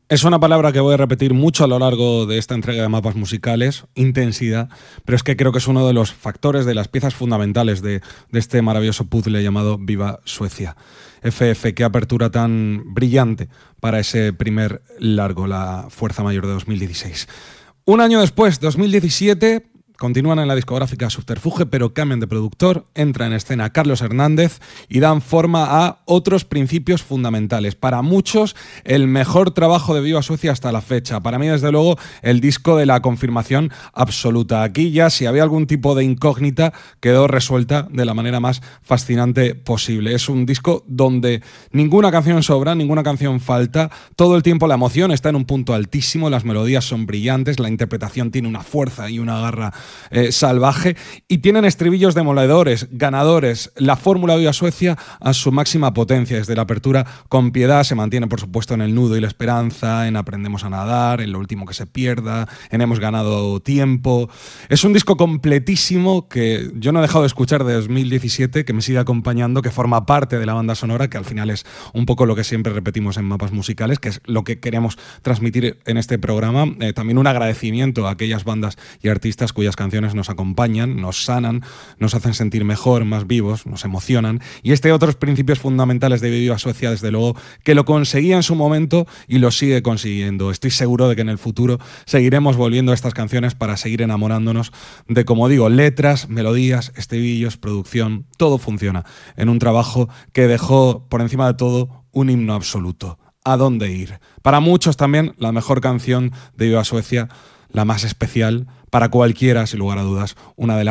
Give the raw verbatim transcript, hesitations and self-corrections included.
Es una palabra que voy a repetir mucho a lo largo de esta entrega de mapas musicales, intensidad, pero es que creo que es uno de los factores, de las piezas fundamentales de, de este maravilloso puzzle llamado Viva Suecia. F F, qué apertura tan brillante para ese primer largo, la Fuerza Mayor de dos mil dieciséis. Un año después, dos mil diecisiete... continúan en la discográfica Subterfuge, pero cambian de productor, entra en escena Carlos Hernández y dan forma a otros principios fundamentales. Para muchos, el mejor trabajo de Viva Suecia hasta la fecha. Para mí, desde luego, el disco de la confirmación absoluta. Aquí ya, si había algún tipo de incógnita, quedó resuelta de la manera más fascinante posible. Es un disco donde ninguna canción sobra, ninguna canción falta. Todo el tiempo la emoción está en un punto altísimo, las melodías son brillantes, la interpretación tiene una fuerza y una garra Eh, salvaje, y tienen estribillos demoledores, ganadores. La fórmula Viva Suecia a su máxima potencia. Desde la apertura, con piedad, se mantiene por supuesto en el nudo y la esperanza, en Aprendemos a nadar, en Lo último que se pierda, en Hemos ganado tiempo. Es un disco completísimo que yo no he dejado de escuchar de dos mil diecisiete, que me sigue acompañando, que forma parte de la banda sonora, que al final es un poco lo que siempre repetimos en Mapas Musicales, que es lo que queremos transmitir en este programa. Eh, también un agradecimiento a aquellas bandas y artistas cuyas canciones nos acompañan, nos sanan, nos hacen sentir mejor, más vivos, nos emocionan. Y este otros principios fundamentales de Viva Suecia, desde luego, que lo conseguía en su momento y lo sigue consiguiendo. Estoy seguro de que en el futuro seguiremos volviendo a estas canciones para seguir enamorándonos de, como digo, letras, melodías, estribillos, producción. Todo funciona en un trabajo que dejó, por encima de todo, un himno absoluto. ¿A dónde ir? Para muchos también la mejor canción de Viva Suecia, la más especial, para cualquiera, sin lugar a dudas, una de las